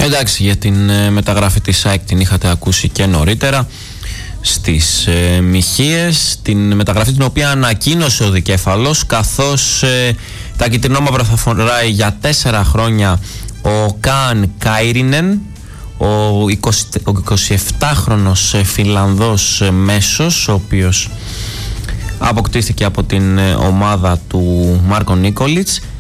Εντάξει, για την μεταγραφή της ΑΕΚ την είχατε ακούσει και νωρίτερα στις Μοιχείες, την μεταγραφή την οποία ανακοίνωσε ο δικέφαλος, καθώς τα κυτρινόμαυρα θα φοράει για 4 χρόνια ο Καν Κάιρινεν, ο 27χρονος Φινλανδός μέσος, ο οποίος αποκτήθηκε από την ομάδα του Μάρκο Νίκολιτς.